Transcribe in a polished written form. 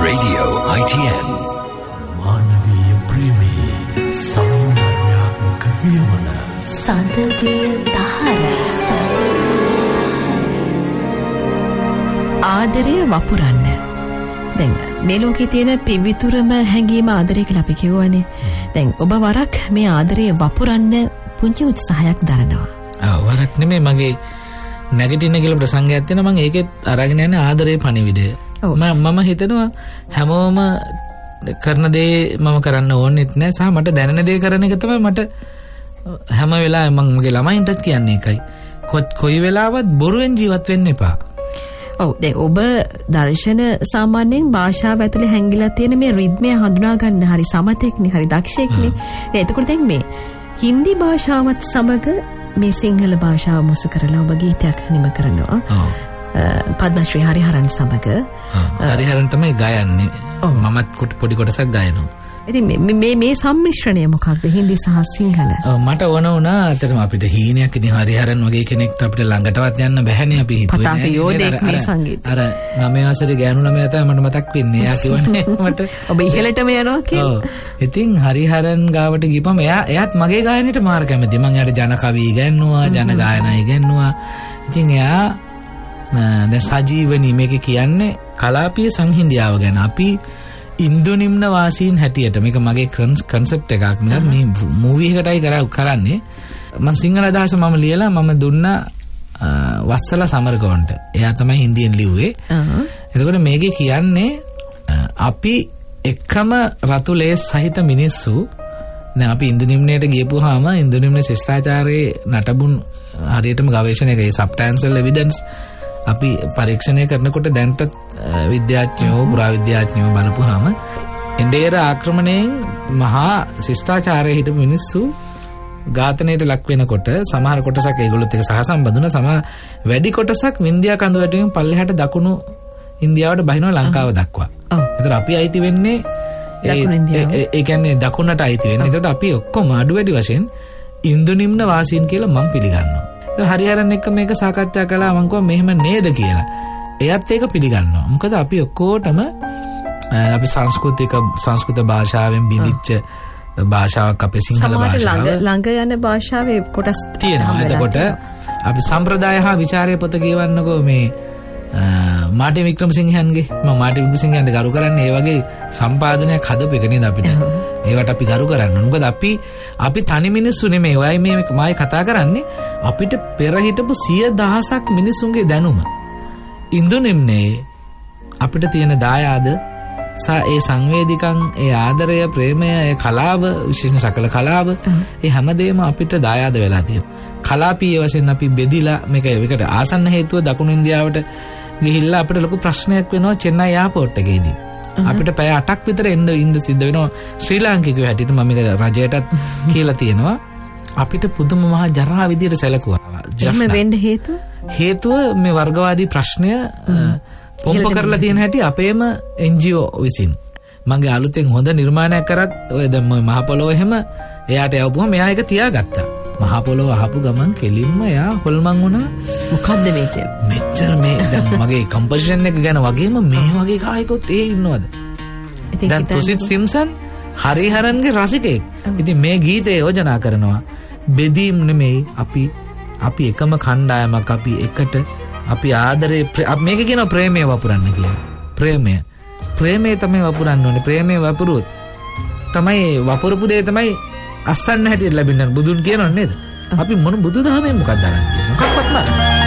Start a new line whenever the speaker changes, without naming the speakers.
Radio ITN.
මානවීය ප්‍රේමී සෞන්දර්යාත්මක වියමන
සඳගේ දහර
ආදරය වපුරන්න. දැන් මේ ලෝකේ තියෙන පිවිතුරම හැඟීම ආදරය කියලා අපි කියවනේ. දැන් ඔබ වරක් මේ ආදරය වපුරන්න පුංචි උත්සාහයක් දරනවා.
වරක් නෙමෙයි මගේ නැගිටින්න කියලා ප්‍රසංගයක් තියෙනවා. මම ඒකෙත් අරගෙන යන්නේ ආදරේ පණිවිඩය. මම හිතනවා හැමෝම කරන දේ මම කරන්න ඕනෙත් නෑ. සහ මට දැනෙන දේ කරන එක තමයි මට හැම වෙලාවෙම මම මගේ ළමයින්ටත් කියන්නේ ඒකයි. කොයි වෙලාවත් බොරුවෙන් ජීවත් වෙන්න එපා.
ඔව් දැන් ඔබ දර්ශන සාමාන්‍යයෙන් භාෂාව ඇතුලේ හැංගිලා තියෙන මේ රිද්මය හඳුනා ගන්න හරි සමතෙක්නේ හරි දක්ෂයෙක්නේ. එතකොට දැන් මේ හින්දි භාෂාවත් සමග මේ සිංහල භාෂාව මුසු කරලා ඔබ ගීතයක් නිම කරනවා. පද්මශ්‍රී හරිහරන් සමග.
හරිහරන් තමයි ගයන්නේ. මමත් පොඩි කොටසක් ගයනවා.
ඉතින් මේ සම්මිශ්‍රණය මොකක්ද හින්දි සහ සිංහල?
මට ඕන වුණා අතරම අපිට හීනයක් ඉතින් හරිහරන් වගේ කෙනෙක්ට අපිට ළඟටවත් යන්න බැහැනේ අපි හිතුවේ නෑ. අර 9 වසරේ ගෑනු ළමයා තමයි මට මතක් වෙන්නේ. එයා කිව්වනේ මට
ඔබ ඉහෙලටම යනවා කියලා.
ඔව්. ඉතින් හරිහරන් ගාවට ගිහපම එයාත් මගේ ගායනයට මාර කැමතියි. මම එයාට ජන කවි ඉගෙනුවා, ජන ගායනා ඉගෙනුවා. ඉතින් එයා දැන් සජීවනී මේක කියන්නේ කලාපීය සංහිඳියාව ගැන. අපි ඉන්දු නිම්න වාසීන් හැටියට මේක මගේ කන්සෙප්ට් එකක්. මේ මූවි එකටයි කරන්නේ. මම සිංහල අදහස මම ලියලා මම දුන්නා වත්සල සමරගොන්ට. එයා තමයි හින්දියෙන් ලිව්වේ. එතකොට මේකේ කියන්නේ අපි එකම රතු ලේස් සහිත මිනිස්සු. දැන් අපි ඉන්දු නිම්නයට ගියපුවාම ඉන්දු නිම්න ශිෂ්ටාචාරයේ නටබුන් හරියටම ගවේෂණය කරේ සබ්ටැන්ෂල් එවිඩන්ස් අපි පරීක්ෂණය කරනකොට දැන්ට විද්‍යාඥයෝ පුරාවිද්‍යාඥයෝ බලපුවාම එන්ඩේර ආක්‍රමණයෙන් මහා ශිෂ්ටාචාරයේ හිටපු මිනිස්සු ඝාතනයට ලක් වෙනකොට සමහර කොටසක් ඒගොල්ලොත් එක්ක සහසම්බන්ධ වුණා. සමහර වැඩි කොටසක් වින්දියා කඳු වැටෙමින් පල්ලෙහාට දකුණු ඉන්දියාවට බහිනවා ලංකාව දක්වා. ඒතර අපි අයිති වෙන්නේ ඒ කියන්නේ දකුණට අයිති වෙන්නේ. ඒතකොට අපි ඔක්කොම අඩු වැඩි වශයෙන් ඉන්දු නිම්න වාසීන් කියලා මම පිළිගන්නවා. හරිහරන් එක්ක මේක සාකච්ඡා කළා. මම කිව්වා මෙහෙම නේද කියලා. එයත් ඒක පිළිගන්නවා. මොකද අපි ඔක්කොටම අපි සංස්කෘත භාෂාවෙන් බිඳිච්ච භාෂාවක් අපේ සිංහල භාෂාව.
ළඟ යන භාෂාවේ කොටස්
තියෙනවා. එතකොට අපි සම්ප්‍රදාය හා විචාරය පොත කියවන්නකෝ මේ මාටින් වික්‍රමසිංහයන්ගේ. මම මාටින් වික්‍රමසිංහයන්ට ගරු කරන්නේ ඒ වගේ සම්පාදනයක් හදපු එක නේද අපිට. ඒවට අපි ගරු කරන්න. මොකද අපි තනි මිනිස්සු නෙමෙයි. ඔයයි මේ මායි කතා කරන්නේ අපිට පෙර හිටපු 100,000ක් මිනිසුන්ගේ දැනුම. ඉන්දු නිම්නේ අපිට තියෙන දායාද ඒ සංවේදිකම්, ඒ ආදරය, ප්‍රේමය, ඒ කලාව, විශේෂ සකල කලාව, ඒ හැමදේම අපිට දායාද වෙලා තියෙනවා. කලාපීය වශයෙන් අපි බෙදිලා මේකට ආසන්න හේතුව දකුණු ඉන්දියාවට ගිහිල්ලා අපිට ලොකු ප්‍රශ්නයක් වෙනවා චෙන්නයි එයාපෝට් එකේදී. අපිට පැය 8ක් විතර ඉන්න සිද්ධ වෙනවා. ශ්‍රී ලාංකිකයෝ හැටියට මම මේක රජයටත් කියලා තියෙනවා. අපිට පුදුම මහා ජරා විදියට සැලකුවා.
එහෙම වෙන්න
හේතුව මේ වර්ගවාදී ප්‍රශ්නය පොම්ප කරලා තියෙන හැටි අපේම NGO විසින්. මගේ අලුතෙන් හොඳ නිර්මාණයක් කරත් ඔය දැන් මහ පොළොව එහෙම එයාට යවපුවම එයා ඒක තියාගත්තා. මහ පොළොව අහපු ගමන් කෙලින්ම එයා හොල්මන් වුණා.
මොකද්ද මේ කියන්නේ?
මෙච්චර මේ දැන් මගේ කම්පොසිෂන් එක ගැන වගේම මේ වගේ කායකොත් ඉන්නවද? දැන් තුසිත් සිම්සන් හරිහරන්ගේ රසිකයෙක්. ඉතින් මේ ගීතය යෝජනා කරනවා බෙදීම් නෙමෙයි අපි එකම කණ්ඩායමක්. අපි එකට අපි ආදරේ මේක කියන ප්‍රේමය වපුරන්න කියලා. ප්‍රේමය තමයි වපුරන්න ඕනේ. ප්‍රේමය වපුරුවොත් තමයි වපුරපු දේ තමයි අස්සන්න හැටියට ලැබෙන්නේ. බුදුන් කියනෝ නේද? අපි මොන බුදුදහමෙන් මොකක්ද අරන් තියෙන්නේ? මොකක්වත් නැහැ.